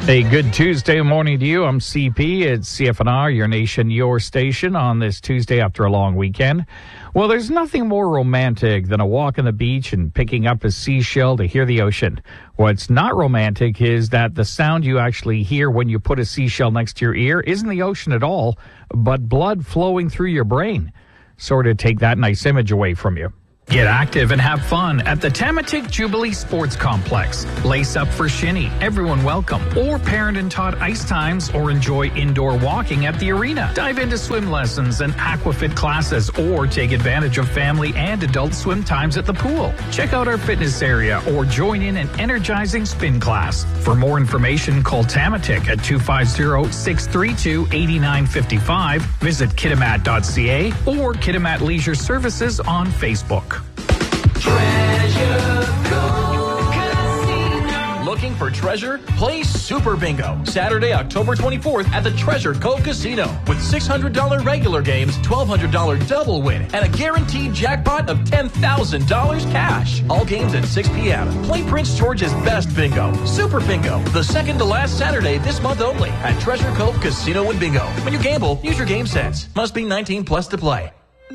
Hey, good Tuesday morning to you. I'm CP. It's CFNR, your nation, your station, on this Tuesday after a long weekend. Well, there's nothing more romantic than a walk on the beach and picking up a seashell to hear the ocean. What's not romantic is that the sound you actually hear when you put a seashell next to your ear isn't the ocean at all, but blood flowing through your brain. Sort of take that nice image away from you. Get active and have fun at the Tamatik Jubilee Sports Complex. Lace up for shinny, everyone welcome, or parent and taught ice times, or enjoy indoor walking at the arena. Dive into swim lessons and aquafit classes, or take advantage of family and adult swim times at the pool. Check out our fitness area or join in an energizing spin class. For more information, call Tamatik at 250-632-8955. Visit kitimat.ca or Kitimat Leisure Services on Facebook. Treasure Cove Casino. Looking for treasure? Play Super Bingo. Saturday, October 24th at the Treasure Cove Casino. With $600 regular games, $1,200 double win, and a guaranteed jackpot of $10,000 cash. All games at 6 p.m. Play Prince George's Best Bingo. Super Bingo. The second to last Saturday this month only at Treasure Cove Casino and Bingo. When you gamble, use your game sense. Must be 19 plus to play.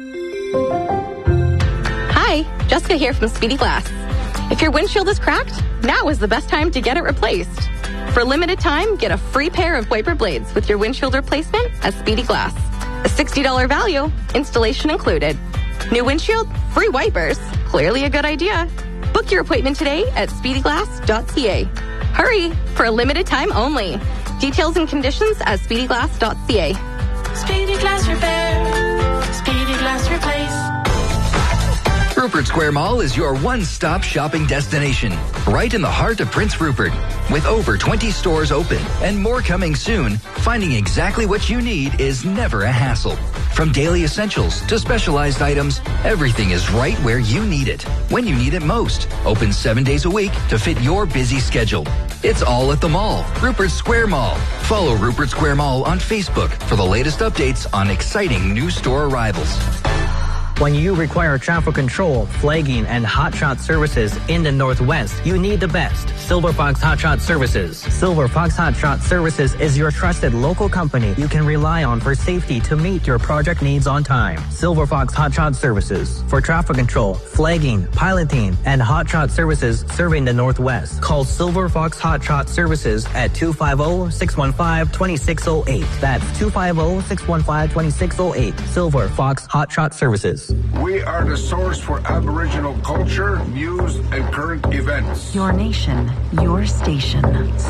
Hi, Jessica here from Speedy Glass. If your windshield is cracked, now is the best time to get it replaced. For a limited time, get a free pair of wiper blades with your windshield replacement at Speedy Glass. A $60 value, installation included. New windshield, free wipers. Clearly a good idea. Book your appointment today at speedyglass.ca. Hurry, for a limited time only. Details and conditions at speedyglass.ca. Speedy Glass Repair. Speedy Glass Replace. Rupert Square Mall is your one-stop shopping destination, right in the heart of Prince Rupert. With over 20 stores open and more coming soon, finding exactly what you need is never a hassle. From daily essentials to specialized items, everything is right where you need it, when you need it most. Open 7 days a week to fit your busy schedule. It's all at the mall, Rupert Square Mall. Follow Rupert Square Mall on Facebook for the latest updates on exciting new store arrivals. When you require traffic control, flagging, and hotshot services in the Northwest, you need the best. Silver Fox Hotshot Services. Silver Fox Hotshot Services is your trusted local company you can rely on for safety to meet your project needs on time. Silver Fox Hotshot Services. For traffic control, flagging, piloting, and hotshot services serving the Northwest, call Silver Fox Hotshot Services at 250-615-2608. That's 250-615-2608. Silver Fox Hotshot Services. We are the source for Aboriginal culture, news, and current events. Your nation, your station.